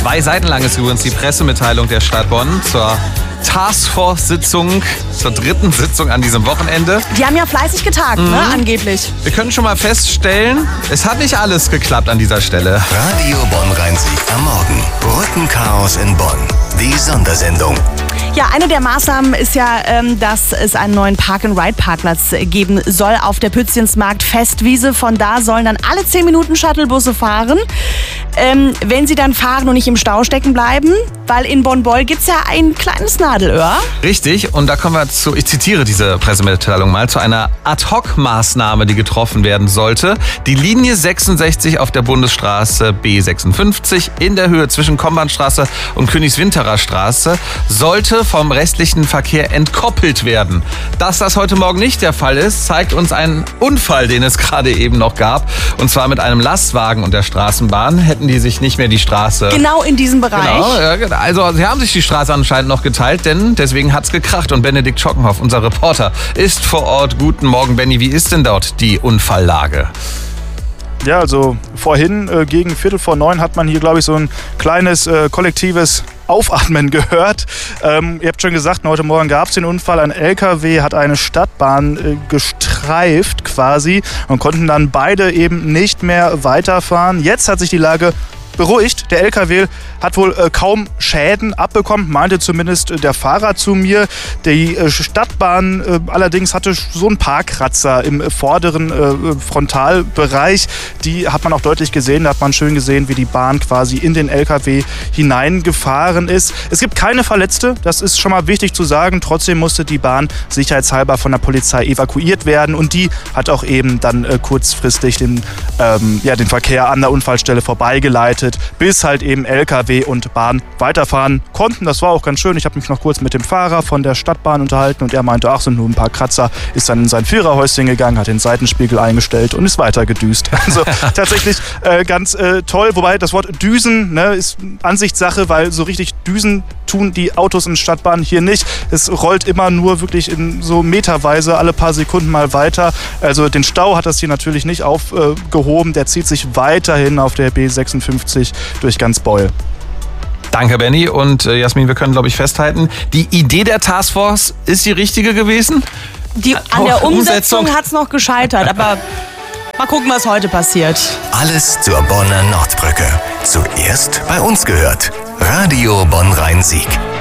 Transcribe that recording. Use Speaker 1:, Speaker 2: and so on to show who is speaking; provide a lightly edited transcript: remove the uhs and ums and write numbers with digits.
Speaker 1: 2 Seiten lang ist übrigens die Pressemitteilung der Stadt Bonn zur Taskforce-Sitzung, zur 3. Sitzung an diesem Wochenende.
Speaker 2: Die haben ja fleißig getagt, ne, angeblich.
Speaker 1: Wir können schon mal feststellen, es hat nicht alles geklappt an dieser Stelle.
Speaker 3: Radio Bonn-Rhein-Sieg am Morgen. Brückenchaos in Bonn. Die Sondersendung.
Speaker 2: Ja, eine der Maßnahmen ist ja, dass es einen neuen Park-and-Ride-Parkplatz geben soll auf der Pützchensmarkt-Festwiese. Von da sollen dann alle 10 Minuten Shuttlebusse fahren. Wenn sie dann fahren und nicht im Stau stecken bleiben, weil in Bonn-Boll gibt es ja ein kleines Nadelöhr.
Speaker 1: Richtig, und da kommen wir zu, ich zitiere diese Pressemitteilung mal, zu einer Ad-Hoc-Maßnahme, die getroffen werden sollte. Die Linie 66 auf der Bundesstraße B56 in der Höhe zwischen Kombahnstraße und Königswinterer Straße sollte vom restlichen Verkehr entkoppelt werden. Dass das heute Morgen nicht der Fall ist, zeigt uns ein Unfall, den es gerade eben noch gab. Und zwar mit einem Lastwagen und der Straßenbahn hätten die sich nicht mehr die Straße...
Speaker 2: Genau in diesem Bereich.
Speaker 1: Genau, ja, also sie haben sich die Straße anscheinend noch geteilt, denn deswegen hat's gekracht. Und Benedikt Schockenhoff, unser Reporter, ist vor Ort. Guten Morgen, Benni. Wie ist denn dort die Unfalllage?
Speaker 4: Ja, also vorhin gegen 8:45 hat man hier, glaube ich, so ein kleines kollektives Aufatmen gehört. Ihr habt schon gesagt, heute Morgen gab es den Unfall. Ein LKW hat eine Stadtbahn gestreift quasi und konnten dann beide eben nicht mehr weiterfahren. Jetzt hat sich die Lage beruhigt. Der LKW hat wohl kaum Schäden abbekommen, meinte zumindest der Fahrer zu mir. Die Stadtbahn allerdings hatte so einen Parkkratzer im vorderen Frontalbereich. Die hat man auch deutlich gesehen. Da hat man schön gesehen, wie die Bahn quasi in den LKW hineingefahren ist. Es gibt keine Verletzte, das ist schon mal wichtig zu sagen. Trotzdem musste die Bahn sicherheitshalber von der Polizei evakuiert werden und die hat auch eben dann kurzfristig den Verkehr an der Unfallstelle vorbeigeleitet, bis halt eben LKW und Bahn weiterfahren konnten. Das war auch ganz schön. Ich habe mich noch kurz mit dem Fahrer von der Stadtbahn unterhalten und er meinte, ach, sind nur ein paar Kratzer, ist dann in sein Viererhäuschen gegangen, hat den Seitenspiegel eingestellt und ist weiter gedüst. Also tatsächlich ganz toll. Wobei das Wort Düsen, ne, ist Ansichtssache, weil so richtig Düsen tun die Autos in Stadtbahnen hier nicht. Es rollt immer nur wirklich in so meterweise alle paar Sekunden mal weiter. Also den Stau hat das hier natürlich nicht aufgehoben. Der zieht sich weiterhin auf der B56 durch ganz Beul.
Speaker 1: Danke, Benni. Und Jasmin, wir können, glaube ich, festhalten, die Idee der Taskforce ist die richtige gewesen?
Speaker 2: An der Umsetzung hat es noch gescheitert, aber mal gucken, was heute passiert.
Speaker 3: Alles zur Bonner Nordbrücke. Zuerst bei uns gehört. Radio Bonn-Rhein-Sieg.